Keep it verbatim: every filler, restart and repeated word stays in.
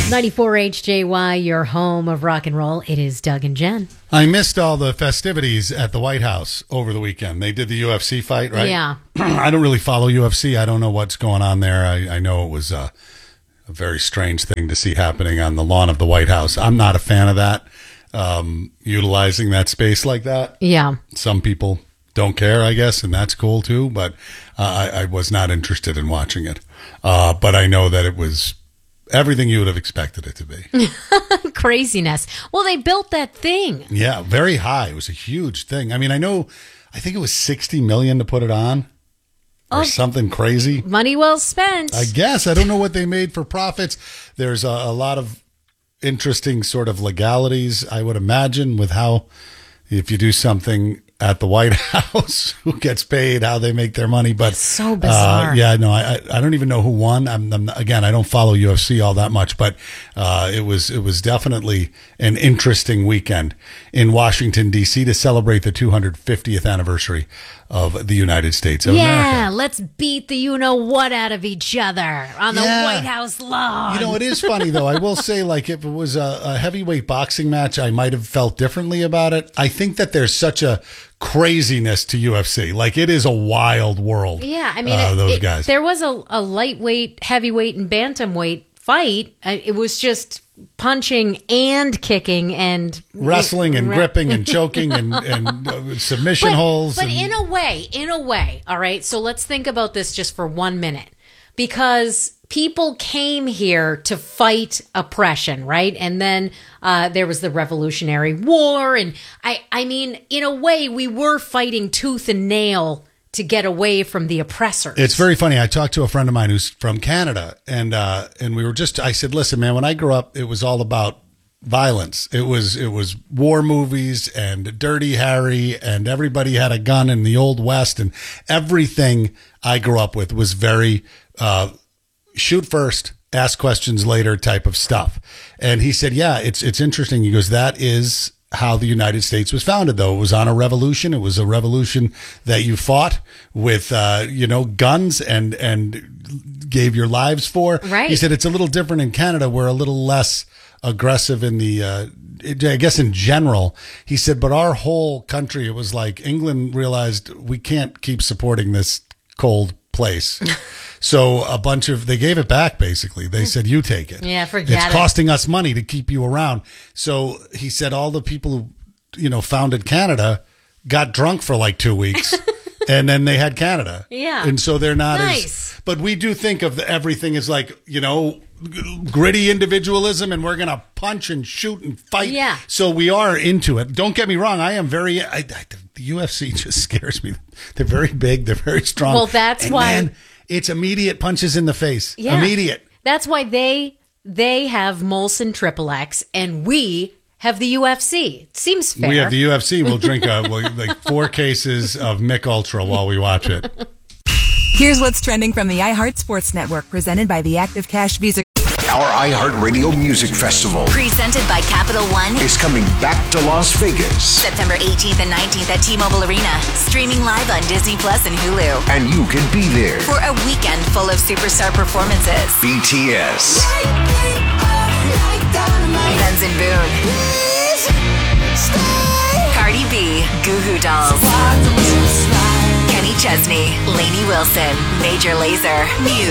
ninety-four H J Y, your home of rock and roll. It is Doug and Jen. I missed all the festivities at the White House over the weekend. They did the U F C fight, right? Yeah. I don't really follow U F C. I don't know what's going on there. I, I know it was a, a very strange thing to see happening on the lawn of the White House. I'm not a fan of that, um, utilizing that space like that. Yeah. Some people don't care, I guess, and that's cool too, but uh, I, I was not interested in watching it. Uh, but I know that it was everything you would have expected it to be. Craziness. Well, they built that thing. Yeah, very high. It was a huge thing. I mean, I know, I think it was sixty million dollars to put it on or Oh, something crazy. Money well spent. I guess. I don't know what they made for profits. There's a, a lot of interesting sort of legalities, I would imagine, with how if you do something at the White House, who gets paid, how they make their money. But So bizarre. Uh, yeah, no, I I don't even know who won. I'm, I'm again, I don't follow U F C all that much, but uh, it was it was definitely an interesting weekend in Washington D C to celebrate the two hundred fiftieth anniversary of the United States of yeah, America. let's beat the you-know-what out of each other on the Yeah. White House lawn. You know, it is funny, though. I will say, like, if it was a, a heavyweight boxing match, I might have felt differently about it. I think that there's such a craziness to U F C. Like, it is a wild world. Yeah, I mean, uh, it- those it- guys. there was a, a lightweight, heavyweight, and bantamweight fight. Uh, It was just punching and kicking and Wrestling and Re- gripping and choking and, and uh, submission but, holes. But and, in a way, in a way, all right. So let's think about this just for one minute, because people came here to fight oppression, right? And then uh, there was the Revolutionary War, and I, I mean, in a way, we were fighting tooth and nail to get away from the oppressors. It's very funny. I talked to a friend of mine who's from Canada, and uh, and we were just. I said, "Listen, man, when I grew up, it was all about violence. It was it was war movies and Dirty Harry, and everybody had a gun in the Old West, and everything I grew up with was very uh, shoot first, ask questions later type of stuff." And he said, "Yeah, it's it's interesting." He goes, "That is how the United States was founded, though. It was on a revolution. It was a revolution that you fought with, uh, you know, guns and and gave your lives for." Right. He said it's a little different in Canada. We're a little less aggressive in the, uh, I guess in general. He said, but our whole country, it was like England realized we can't keep supporting this cold place. So a bunch of, they gave it back, basically. They said, you take it. Yeah, forget It's it. costing us money to keep you around. So he said all the people who, you know, founded Canada got drunk for like two weeks. And then they had Canada. Yeah. And so they're not Nice. as, but we do think of the, everything as like, you know, gritty individualism, and we're going to punch and shoot and fight. Yeah. So we are into it. Don't get me wrong. I am very, I, I, the U F C just scares me. They're very big. They're very strong. Well, that's and why- man, it's immediate punches in the face. Yeah. Immediate. That's why they they have Molson Triple X and we have the U F C. It seems fair. We have the U F C. We'll drink uh, we'll, like four cases of Mick Ultra while we watch it. Here's what's trending from the iHeart Sports Network, presented by the Active Cash Visa. Our iHeartRadio Music Festival Presented by Capital One. is coming back to Las Vegas, September eighteenth and nineteenth at T-Mobile Arena. Streaming live on Disney Plus and Hulu. and you can be there. For a weekend full of superstar performances. B T S, Benson Boone. Cardi B. Goo Goo Dolls. Kenny Chesney. Lainey Wilson. Major Lazer. Muse.